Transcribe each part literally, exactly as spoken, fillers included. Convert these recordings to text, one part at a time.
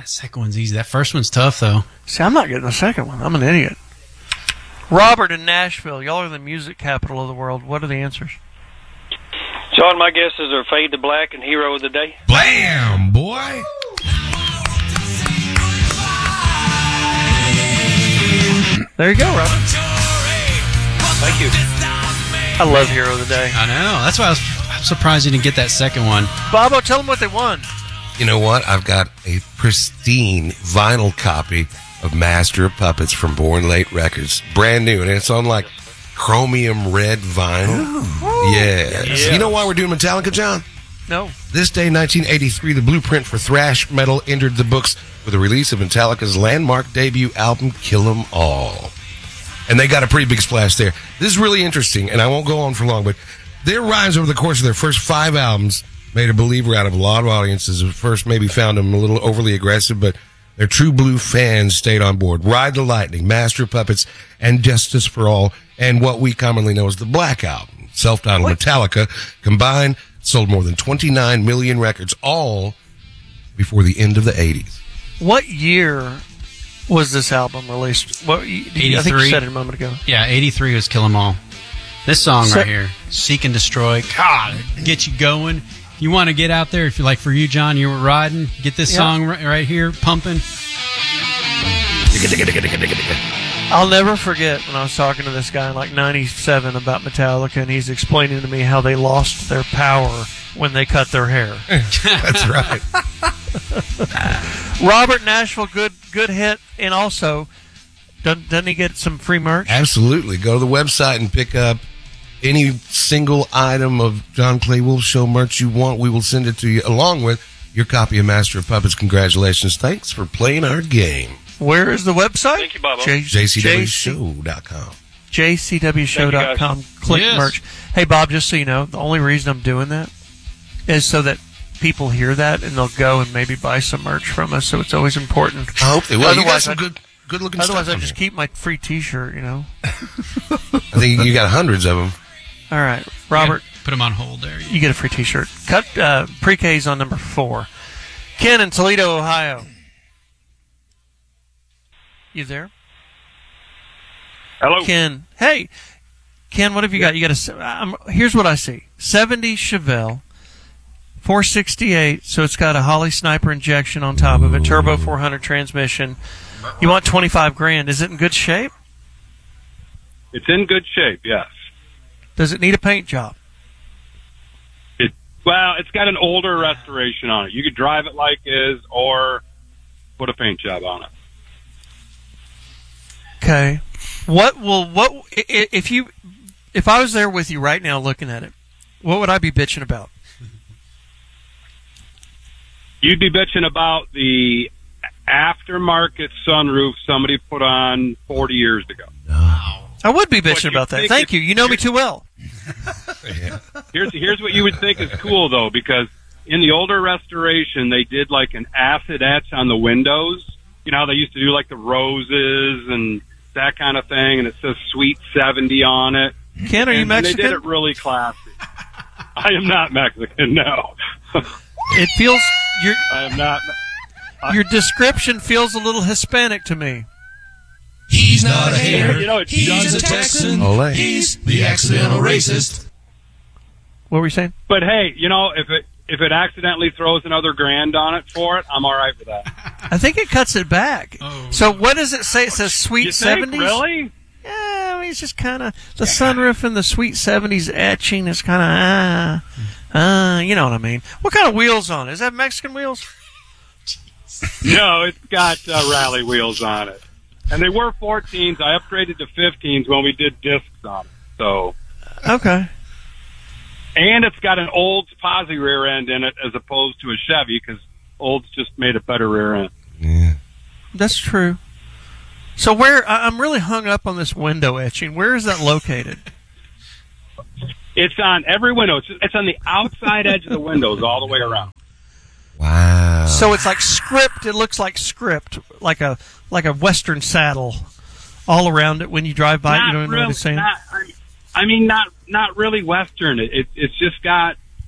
That second one's easy. That first one's tough, though. See, I'm not getting the second one. I'm an idiot. Robert in Nashville. Y'all are the music capital of the world. What are the answers? John, my guesses are Fade to Black and Hero of the Day. Blam, boy. There you go, Robert. Thank you. I love Hero of the Day. I know. That's why I was I'm surprised you didn't get that second one. Bobo, tell them what they won. You know what? I've got a pristine vinyl copy of Master of Puppets from Born Late Records. Brand new, and it's on like chromium red vinyl. Ooh. Yeah. Yeah. You know why we're doing Metallica, John? No. This day, nineteen eighty-three, the blueprint for thrash metal entered the books with the release of Metallica's landmark debut album, Kill 'Em All. And they got a pretty big splash there. This is really interesting, and I won't go on for long, but their rise over the course of their first five albums made a believer out of a lot of audiences. At first, maybe found them a little overly aggressive, but their true blue fans stayed on board. Ride the Lightning, Master of Puppets, and Justice for All, and what we commonly know as the Black Album. Self-titled Metallica combined sold more than twenty-nine million records, all before the end of the eighties. What year was this album released? What, you, I think you said it a moment ago. Yeah, eighty-three was Kill 'Em All. This song Se- right here, Seek and Destroy, God, get you going. You want to get out there, if you like for you, John, you were riding, get this Yeah. song right, right here, pumping. I'll never forget when I was talking to this guy in like ninety-seven about Metallica, and he's explaining to me how they lost their power when they cut their hair. That's right. Robert Nashville, good good hit, and also, doesn't, doesn't he get some free merch? Absolutely. Go to the website and pick up any single item of John Clay Wolf Show merch you want. We will send it to you along with your copy of Master of Puppets. Congratulations. Thanks for playing our game. Where is the website? Thank you, Bobo. J- J C W show dot com. J C W show dot com. Click Yes. merch. Hey, Bob, just so you know, the only reason I'm doing that is so that people hear that and they'll go and maybe buy some merch from us. So it's always important. I hope they will. You got Otherwise, some I'd- good, good looking Otherwise, stuff. I just keep my free T-shirt. You know. I think you got hundreds of them. All right, Robert, Put them on hold there. you get a free T-shirt. Cut uh, pre-K's on number four. Ken in Toledo, Ohio. You there? Hello. Ken. Hey, Ken, what have you got? You got a. se- Um, here's what I see: seventy Chevelle, four sixty-eight. So it's got a Holly Sniper injection on top of it, turbo four hundred transmission. You want twenty-five grand? Is it in good shape? It's in good shape, yes. Does it need a paint job? It, well, it's got an older restoration on it. You could drive it like is or put a paint job on it. Okay. What will what i- i- if you if I was there with you right now looking at it? What would I be bitching about? You'd be bitching about the aftermarket sunroof somebody put on forty years ago. I would be What bitching you about that. think Thank is- you. You know me too well. Here's here's what you would think is cool though, because in the older restoration they did like an acid etch on the windows. You know how they used to do like the roses and that kind of thing, and it says Sweet seventy on it. Ken, are you And- and Mexican? they did it really classy. I am not Mexican, no. It feels your I am not. your description feels a little Hispanic to me. He's not a hater. You know, it's He's a Texan. Olé. He's the accidental racist. What were you saying? But hey, you know, if it if it accidentally throws another grand on it for it, I'm all right with that. I think it cuts it back. Oh. So what does it say? It says Sweet You think, seventies. really? Yeah, I mean, it's just kind of the sunroof and the Sweet seventies etching is kind of ah, uh, you know what I mean. What kind of wheels on it? Is that Mexican wheels? No, it's got uh, rally wheels on it, and they were fourteens. I upgraded to fifteens when we did discs on it. So, Okay. and it's got an Olds posi rear end in it as opposed to a Chevy because Olds just made a better rear end. Yeah. That's true. So where I- I'm really hung up on this window etching. Where is that located? It's on every window. It's, it's on the outside edge of the windows all the way around. Wow. So it's like script. It looks like script, like a like a Western saddle, all around it. When you drive by, it, you don't know what really, it's saying. not, I mean, not not really Western. It, it it's just got.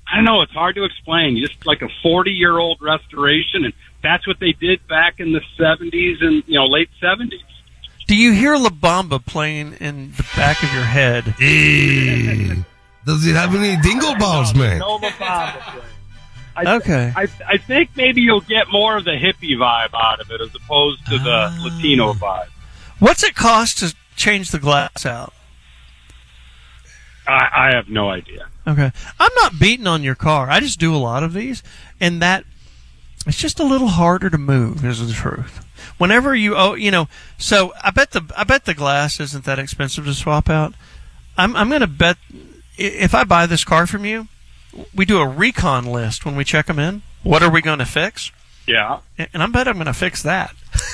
I don't know. It's hard to explain. Just like a forty-year-old restoration, and that's what they did back in the seventies and you know late seventies. Do you hear La Bamba playing in the back of your head? Hey, does it have any dingle balls, man? No La Bamba playing. I, Okay. I, I think maybe you'll get more of the hippie vibe out of it as opposed to the Ah. Latino vibe. What's it cost to change the glass out? I, I have no idea. Okay. I'm not beating on your car. I just do a lot of these, and that it's just a little harder to move, is the truth. Whenever you oh you know, so I bet the I bet the glass isn't that expensive to swap out. I'm I'm gonna bet i- if I buy this car from you, we do a recon list when we check them in. What are we going to fix? Yeah. And I bet I'm going to fix that.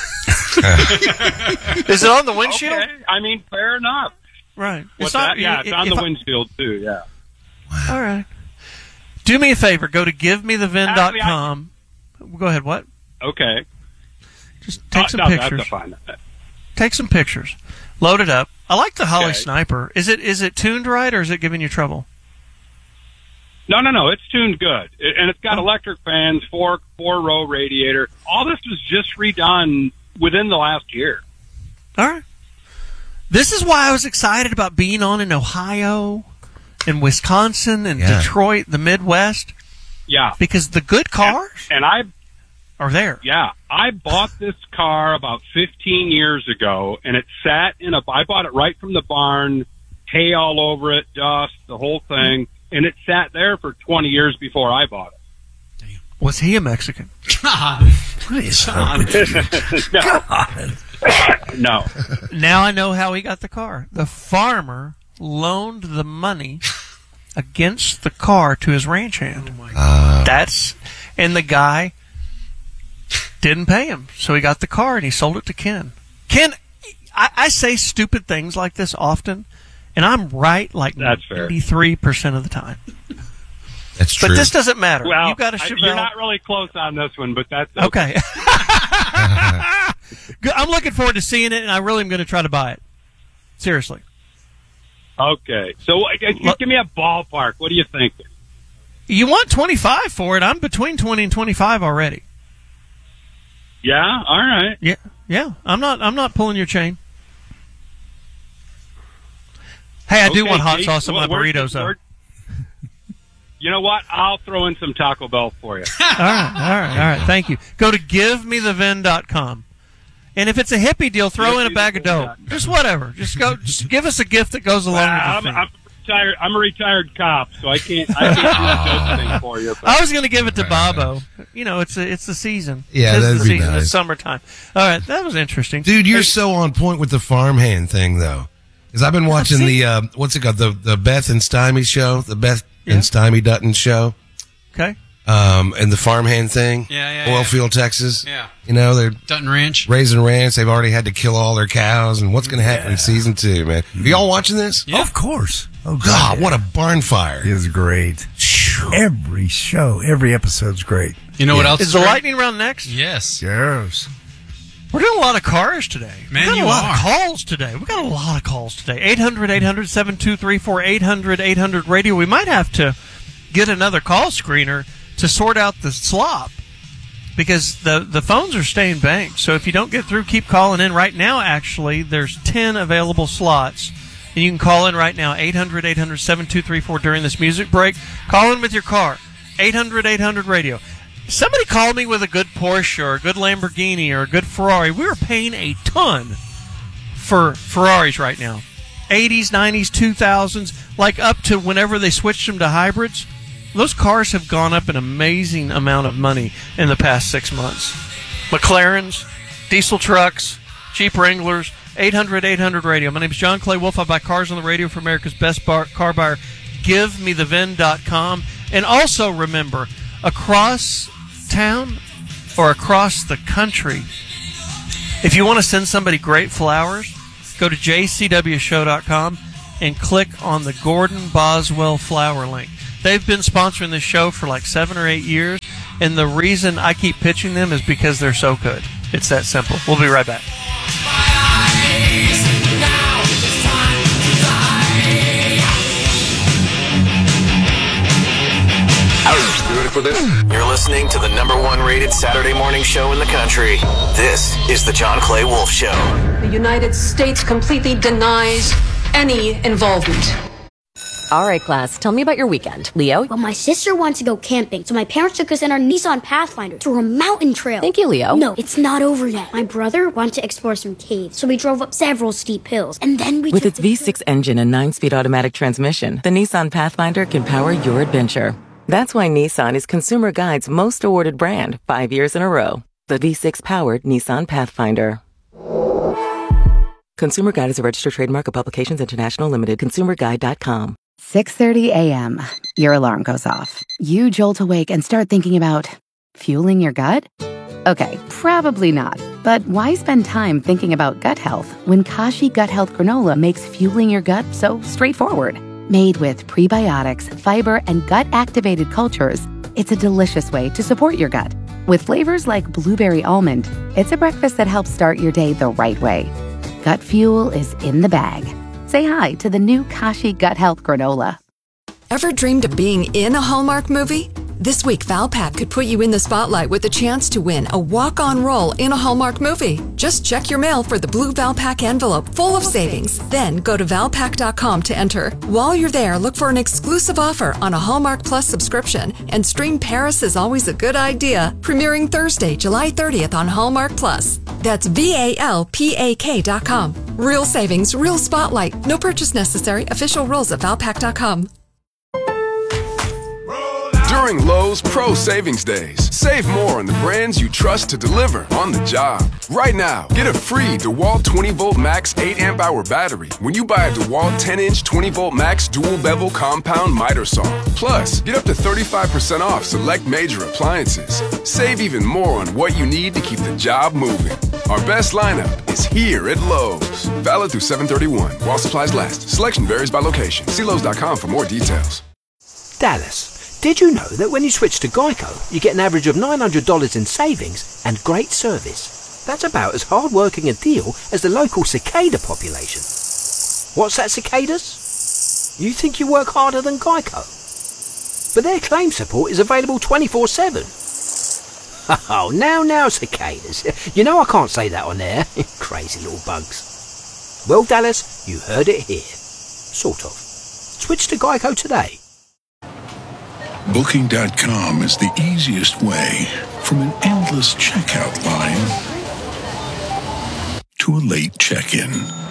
Is it on the windshield? Okay. I mean, fair enough. Right. What's that? Yeah, it's on if the I- windshield too. Yeah. All right. Do me a favor. Go to give me the vin dot com. Go ahead. What? Okay. Just take Uh, some no, pictures. That's fine. Take some pictures. Load it up. I like the Holly Okay. Sniper. Is it is it tuned right or is it giving you trouble? No, no, no. It's tuned good, It- and it's got Oh. electric fans, four four row radiator. All this was just redone within the last year. All right. This is why I was excited about being on in Ohio and Wisconsin and Yeah. Detroit, the Midwest, Yeah. because the good cars And I are there. Yeah, I bought this car about fifteen years ago, and it sat in a. I bought it right from the barn, hay all over it, dust, the whole thing, and it sat there for twenty years before I bought it. Was he a Mexican? God. What is John. No, Now I know how he got the car. The farmer loaned the money against the car to his ranch hand. Uh, That's and the guy didn't pay him, so he got the car and he sold it to Ken. Ken, I, I say stupid things like this often, and I'm right like That's fair. ninety-three percent of the time. that's true. But this doesn't matter. well, you got a I- Chevelle. you're not really close on this one, but that's Okay. Good. I'm looking forward to seeing it, and I really am going to try to buy it. Seriously. Okay, so uh, Look- give me a ballpark. What do you think? You want twenty-five for it? I'm between twenty and twenty-five already. Yeah, all right. Yeah, yeah. I'm not. I'm not pulling your chain. Hey, I do Okay, want hot Jake, sauce on my where- where- burritos, though. where- You know what? I'll throw in some Taco Bell for you. All right, all right, all right. Thank you. Go to give me the vin dot com. And if it's a hippie deal, throw in a bag of dope. Just whatever. Just go. Just give us a gift that goes along I'm, with the I'm thing. retired. I'm a retired cop, so I can't. I can't do the dope thing for you. But I was going to give it to Bobo. You know, it's a, it's the season. Yeah, It's that'd the be season. nice. It's summertime. All right, that was interesting, Dude, you're Hey, so on point with the farmhand thing, though. Because I've been watching seen- the, uh, what's it called? The, the Beth and Stymie show, the Beth Yeah. and Stymie Dutton show, okay. um, and the farmhand thing. Yeah, yeah, Oil yeah. field, Texas. Yeah. You know, they're Dutton Ranch. raising ranch. They've already had to kill all their cows. And what's going to happen in season two, man? Are y'all watching this? Yeah. Of course. Oh, God, what a barn fire. It is great. Every show, every episode's great. You know what Yeah. else? Is the great? lightning round next? Yes. Yes. We're doing a lot of cars today. Man, we got you a lot are. of calls today. We got a lot of calls today. eight hundred, eight hundred, seven two three four, eight hundred, eight hundred radio. We might have to get another call screener to sort out the slop because the the phones are staying banked. So if you don't get through, keep calling in. Right now, actually, there's ten available slots. And you can call in right now, eight hundred, eight hundred, seven two three four during this music break. Call in with your car, eight hundred, eight hundred radio. Somebody called me with a good Porsche or a good Lamborghini or a good Ferrari. We were paying a ton for Ferraris right now. eighties, nineties, two thousands, like up to whenever they switched them to hybrids. Those cars have gone up an amazing amount of money in the past six months. McLarens, diesel trucks, Jeep Wranglers, eight hundred, eight hundred radio. My name is John Clay Wolf. I buy cars on the radio for America's best bar, car buyer. give me the vin dot com. And also remember, across town or across the country, if you want to send somebody great flowers, go to j c w show dot com and click on the Gordon Boswell flower link. They've been sponsoring this show for like seven or eight years, and the reason I keep pitching them is because they're so good. It's that simple. We'll be right back. for this? You're listening to the number one rated Saturday morning show in the country. This is the John Clay Wolf Show. The United States completely denies any involvement. All right, class, tell me about your weekend. Leo? Well, my sister wants to go camping, so my parents took us in our Nissan Pathfinder to a mountain trail. Thank you, Leo. No, it's not over yet. My brother wanted to explore some caves, so we drove up several steep hills, and then we With took its V six engine and nine-speed automatic transmission, the Nissan Pathfinder can power your adventure. That's why Nissan is Consumer Guide's most awarded brand, five years in a row. The V six-powered Nissan Pathfinder. Consumer Guide is a registered trademark of Publications International Limited. consumer guide dot com. six thirty a.m. Your alarm goes off. You jolt awake and start thinking about fueling your gut? Okay, probably not. But why spend time thinking about gut health when Kashi Gut Health Granola makes fueling your gut so straightforward? Made with prebiotics, fiber, and gut-activated cultures, it's a delicious way to support your gut. With flavors like blueberry almond, it's a breakfast that helps start your day the right way. Gut fuel is in the bag. Say hi to the new Kashi Gut Health Granola. Ever dreamed of being in a Hallmark movie? This week, Valpak could put you in the spotlight with a chance to win a walk-on role in a Hallmark movie. Just check your mail for the blue Valpak envelope full of savings. Then go to valpak dot com to enter. While you're there, look for an exclusive offer on a Hallmark Plus subscription and stream Paris is Always a Good Idea, premiering Thursday, July thirtieth on Hallmark Plus. That's V A L P A K dot com. Real savings, real spotlight. No purchase necessary. Official rules at valpak dot com. During Lowe's Pro Savings Days, save more on the brands you trust to deliver on the job. Right now, get a free DeWalt twenty volt max eight amp hour battery when you buy a DeWalt ten inch twenty volt max dual bevel compound miter saw. Plus, get up to thirty-five percent off select major appliances. Save even more on what you need to keep the job moving. Our best lineup is here at Lowe's. Valid through seven thirty-one while supplies last. Selection varies by location. See Lowe's dot com for more details. Dallas. Did you know that when you switch to Geico, you get an average of nine hundred dollars in savings and great service? That's about as hard-working a deal as the local cicada population. What's that, cicadas? You think you work harder than Geico? But their claim support is available twenty-four seven. Oh, now, now, cicadas. You know I can't say that on air. Crazy little bugs. Well, Dallas, you heard it here. Sort of. Switch to Geico today. Booking dot com is the easiest way from an endless checkout line to a late check-in.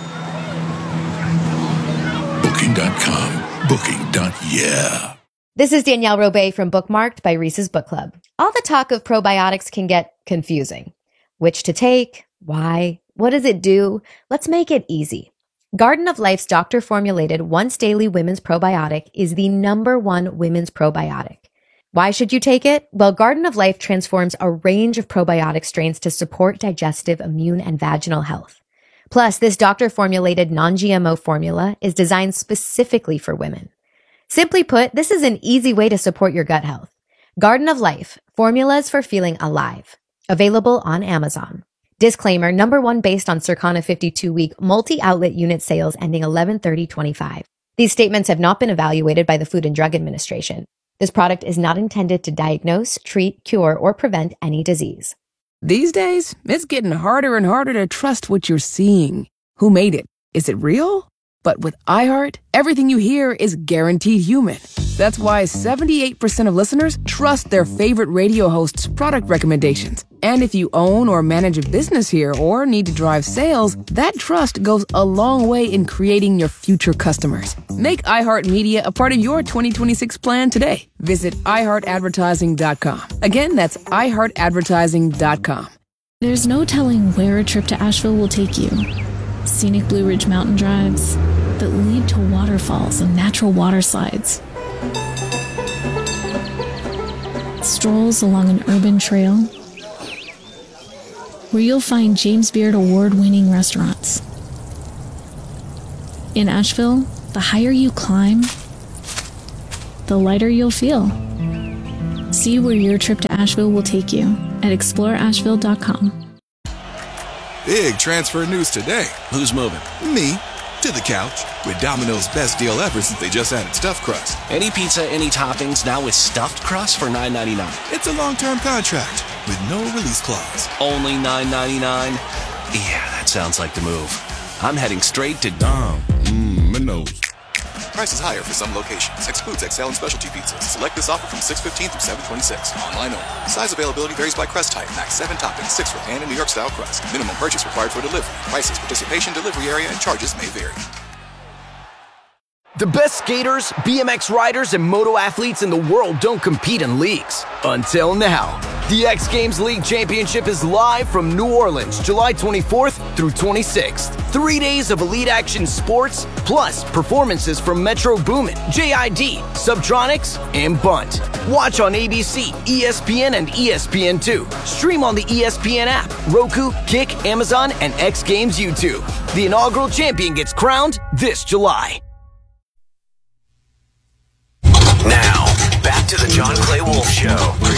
Booking dot com. Booking. Yeah. This is Danielle Robay from Bookmarked by Reese's Book Club. All the talk of probiotics can get confusing. Which to take? Why? What does it do? Let's make it easy. Garden of Life's doctor-formulated once-daily women's probiotic is the number one women's probiotic. Why should you take it? Well, Garden of Life transforms a range of probiotic strains to support digestive, immune, and vaginal health. Plus, this doctor-formulated non-G M O formula is designed specifically for women. Simply put, this is an easy way to support your gut health. Garden of Life, formulas for feeling alive. Available on Amazon. Disclaimer, number one based on Circana fifty-two week multi-outlet unit sales ending eleven thirty twenty-five. These statements have not been evaluated by the Food and Drug Administration. This product is not intended to diagnose, treat, cure, or prevent any disease. These days, it's getting harder and harder to trust what you're seeing. Who made it? Is it real? But with iHeart, everything you hear is guaranteed human. That's why seventy-eight percent of listeners trust their favorite radio host's product recommendations. And if you own or manage a business here or need to drive sales, that trust goes a long way in creating your future customers. Make iHeartMedia a part of your twenty twenty-six plan today. Visit i heart advertising dot com. Again, that's i heart advertising dot com. There's no telling where a trip to Asheville will take you. Scenic Blue Ridge mountain drives that lead to waterfalls and natural water slides. Strolls along an urban trail where you'll find James Beard award-winning restaurants. In Asheville, the higher you climb, the lighter you'll feel. See where your trip to Asheville will take you at explore asheville dot com. Big transfer news today. Who's moving? Me. to the couch with Domino's best deal ever since they just added stuffed crust. Any pizza, any toppings, now with stuffed crust for nine ninety-nine. It's a long-term contract with no release clause. Only nine ninety-nine? Yeah, that sounds like the move. I'm heading straight to Dom. Mmm, Minos. Prices higher for some locations. Excludes X L and specialty pizzas. Select this offer from six fifteen through seven twenty-six. Online only. Size availability varies by crust type. Max seven toppings, six for pan and New York style crust. Minimum purchase required for delivery. Prices, participation, delivery area, and charges may vary. The best skaters, B M X riders, and moto athletes in the world don't compete in leagues. Until now. The X Games League Championship is live from New Orleans, July twenty-fourth through twenty-sixth. Three days of elite action sports, plus performances from Metro Boomin, J I D, Subtronics, and Bunt. Watch on A B C, E S P N, and E S P N two. Stream on the E S P N app, Roku, Kick, Amazon, and X Games YouTube. The inaugural champion gets crowned this July. Now, back to the John Clay Wolf Show.